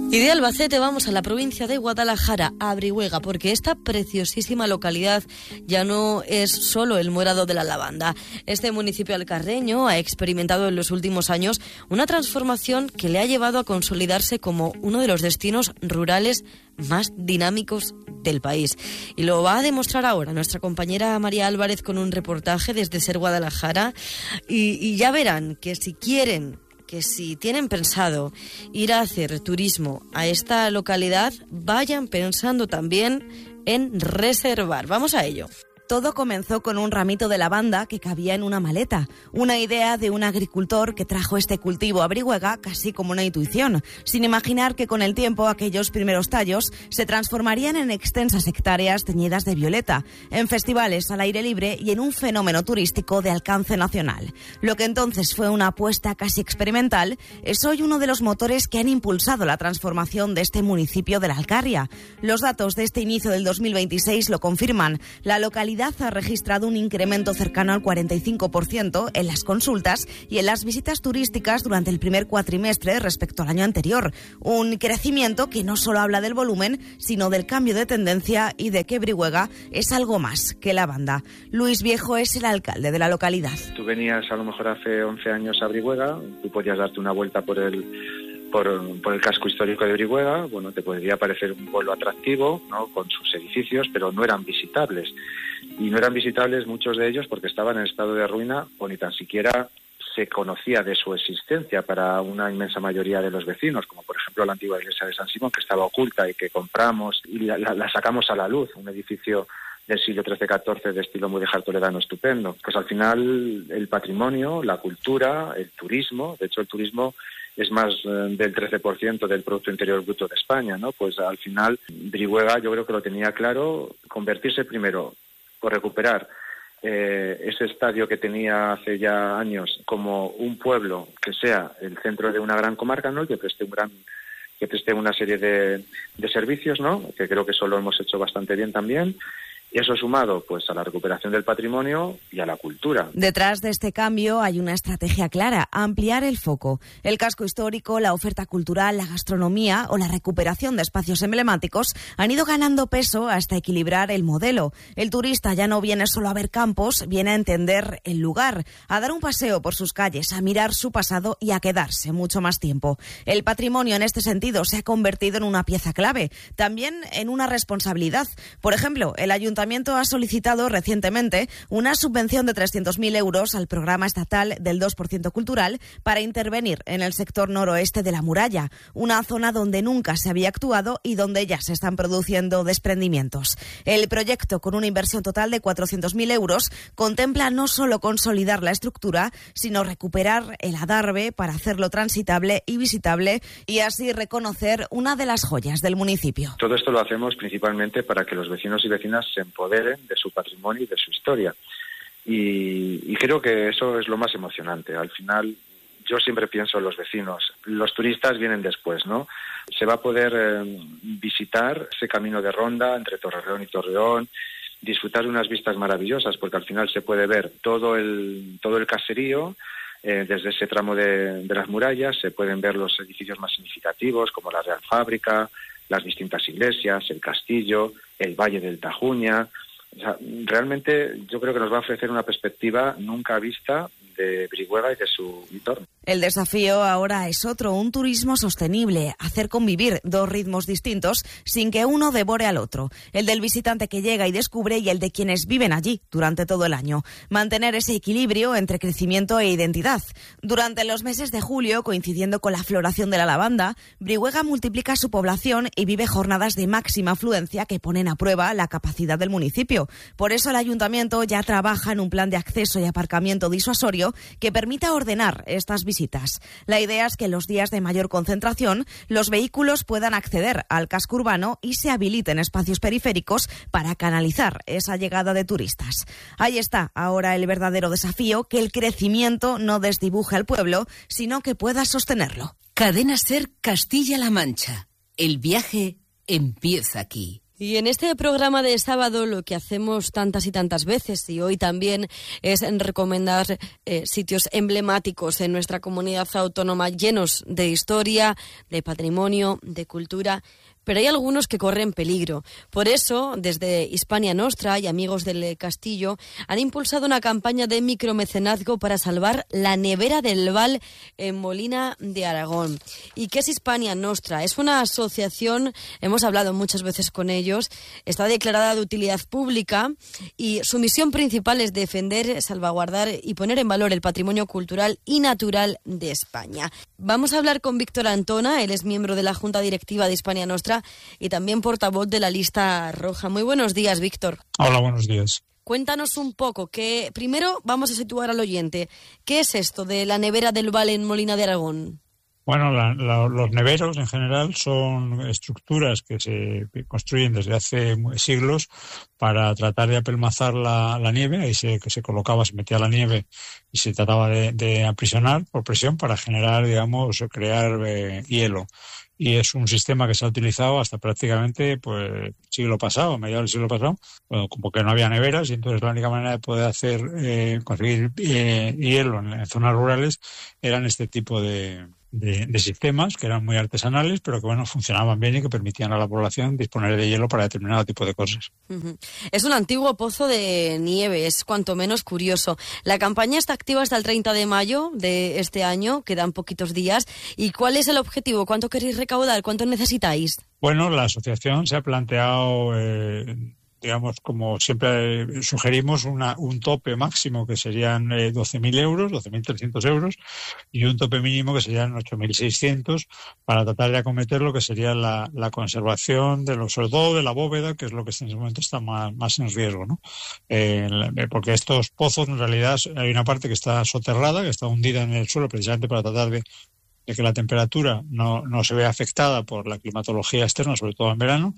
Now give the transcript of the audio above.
Y de Albacete vamos a la provincia de Guadalajara, a Brihuega, porque esta preciosísima localidad ya no es solo el morado de la lavanda. Este municipio alcarreño ha experimentado en los últimos años una transformación que le ha llevado a consolidarse como uno de los destinos rurales más dinámicos del país. Y lo va a demostrar ahora nuestra compañera María Álvarez con un reportaje desde Ser Guadalajara. Y ya verán que si tienen pensado ir a hacer turismo a esta localidad, vayan pensando también en reservar. Vamos a ello. Todo comenzó con un ramito de lavanda que cabía en una maleta, una idea de un agricultor que trajo este cultivo a Brihuega casi como una intuición, sin imaginar que con el tiempo aquellos primeros tallos se transformarían en extensas hectáreas teñidas de violeta, en festivales al aire libre y en un fenómeno turístico de alcance nacional. Lo que entonces fue una apuesta casi experimental es hoy uno de los motores que han impulsado la transformación de este municipio de la Alcarria. Los datos de este inicio del 2026 lo confirman. La localidad ha registrado un incremento cercano al 45% en las consultas y en las visitas turísticas durante el primer cuatrimestre respecto al año anterior. Un crecimiento que no solo habla del volumen, sino del cambio de tendencia y de que Brihuega es algo más que lavanda. Luis Viejo es el alcalde de la localidad. Tú venías a lo mejor hace 11 años a Brihuega, tú podías darte una vuelta por el casco histórico de Brihuega. Bueno, te podría parecer un pueblo atractivo, ¿no?, con sus edificios, pero no eran visitables. Y no eran visitables muchos de ellos porque estaban en estado de ruina o ni tan siquiera se conocía de su existencia para una inmensa mayoría de los vecinos, como por ejemplo la antigua iglesia de San Simón, que estaba oculta y que compramos y la sacamos a la luz, un edificio del siglo XIII-XIV de estilo mudéjar toledano estupendo. Pues al final el patrimonio, la cultura, el turismo, de hecho el turismo es más del 13% del Producto Interior Bruto de España, ¿no? Pues al final Brihuega yo creo que lo tenía claro, convertirse primero por recuperar ese estadio que tenía hace ya años como un pueblo que sea el centro de una gran comarca, ¿no?, que preste una serie de servicios, ¿no?, que creo que eso lo hemos hecho bastante bien también. Y eso sumado pues a la recuperación del patrimonio y a la cultura. Detrás de este cambio hay una estrategia clara: ampliar el foco. El casco histórico, la oferta cultural, la gastronomía o la recuperación de espacios emblemáticos han ido ganando peso hasta equilibrar el modelo. El turista ya no viene solo a ver campos, viene a entender el lugar, a dar un paseo por sus calles, a mirar su pasado y a quedarse mucho más tiempo. El patrimonio en este sentido se ha convertido en una pieza clave, también en una responsabilidad. Por ejemplo, el Ayuntamiento ha solicitado recientemente una subvención de 300.000 euros al programa estatal del 2% cultural para intervenir en el sector noroeste de la muralla, una zona donde nunca se había actuado y donde ya se están produciendo desprendimientos. El proyecto, con una inversión total de 400.000 euros, contempla no solo consolidar la estructura, sino recuperar el adarve para hacerlo transitable y visitable y así reconocer una de las joyas del municipio. Todo esto lo hacemos principalmente para que los vecinos y vecinas se empoderen de su patrimonio y de su historia. Y creo que eso es lo más emocionante. Al final, yo siempre pienso en los vecinos. Los turistas vienen después, ¿no? Se va a poder visitar ese camino de ronda entre Torreón y Torreón, disfrutar de unas vistas maravillosas, porque al final se puede ver todo el caserío. Desde ese tramo de las murallas se pueden ver los edificios más significativos, como la Real Fábrica, las distintas iglesias, el castillo, el Valle del Tajuña. O sea, realmente yo creo que nos va a ofrecer una perspectiva nunca vista de Brihuega y de su entorno. El desafío ahora es otro: un turismo sostenible, hacer convivir dos ritmos distintos sin que uno devore al otro, el del visitante que llega y descubre y el de quienes viven allí durante todo el año. Mantener ese equilibrio entre crecimiento e identidad. Durante los meses de julio, coincidiendo con la floración de la lavanda, Brihuega multiplica su población y vive jornadas de máxima afluencia que ponen a prueba la capacidad del municipio. Por eso el ayuntamiento ya trabaja en un plan de acceso y aparcamiento disuasorio que permita ordenar estas visitas. La idea es que en los días de mayor concentración los vehículos puedan acceder al casco urbano y se habiliten espacios periféricos para canalizar esa llegada de turistas. Ahí está ahora el verdadero desafío: que el crecimiento no desdibuje al pueblo, sino que pueda sostenerlo. Cadena Ser Castilla-La Mancha. El viaje empieza aquí. Y en este programa de sábado lo que hacemos tantas y tantas veces, y hoy también, es recomendar sitios emblemáticos en nuestra comunidad autónoma llenos de historia, de patrimonio, de cultura, pero hay algunos que corren peligro. Por eso, desde Hispania Nostra y Amigos del Castillo han impulsado una campaña de micromecenazgo para salvar la nevera del Val en Molina de Aragón. ¿Y qué es Hispania Nostra? Es una asociación, hemos hablado muchas veces con ellos, está declarada de utilidad pública y su misión principal es defender, salvaguardar y poner en valor el patrimonio cultural y natural de España. Vamos a hablar con Víctor Antona, él es miembro de la Junta Directiva de Hispania Nostra y también portavoz de la Lista Roja. Muy buenos días, Víctor. Hola, buenos días. Cuéntanos un poco, que primero vamos a situar al oyente. ¿Qué es esto de la nevera del Val en Molina de Aragón? Bueno, los neveros en general son estructuras que se construyen desde hace siglos para tratar de apelmazar la nieve. Ahí se colocaba, se metía la nieve y se trataba de aprisionar por presión para generar, digamos, crear hielo. Y es un sistema que se ha utilizado hasta prácticamente el siglo pasado, mediados del siglo pasado, porque no había neveras y entonces la única manera de poder conseguir hielo en zonas rurales eran este tipo de sistemas que eran muy artesanales, pero que funcionaban bien y que permitían a la población disponer de hielo para determinado tipo de cosas. Uh-huh. Es un antiguo pozo de nieve, es cuanto menos curioso. La campaña está activa hasta el 30 de mayo de este año, quedan poquitos días. ¿Y cuál es el objetivo? ¿Cuánto queréis recaudar? ¿Cuánto necesitáis? Bueno, la asociación se ha planteado, digamos, como siempre sugerimos, un tope máximo que serían 12.000 euros, 12.300 euros, y un tope mínimo que serían 8.600 para tratar de acometer lo que sería la conservación sobre todo de la bóveda, que es lo que en ese momento está más en riesgo, ¿no? Porque estos pozos, en realidad, hay una parte que está soterrada, que está hundida en el suelo precisamente para tratar de que la temperatura no se vea afectada por la climatología externa, sobre todo en verano,